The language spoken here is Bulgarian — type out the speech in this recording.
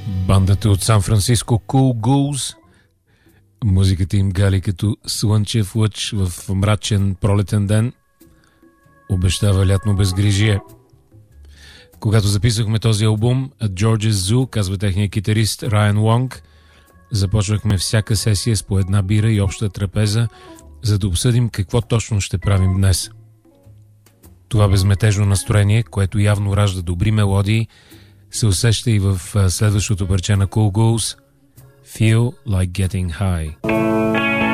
Бандата от Сан-Франциско Cool Ghouls. Музиката им гали като слънчев лъч в мрачен пролетен ден. Обещава лятно безгрижие. Когато записахме този албум, at George's Zoo, казва техния китарист Райан Лонг, започвахме всяка сесия с по една бира и обща трапеза, за да обсъдим какво точно ще правим днес. Това безметежно настроение, което явно ражда добри мелодии, се усеща и в следващото парче на Cool Ghouls, Feel Like Getting High.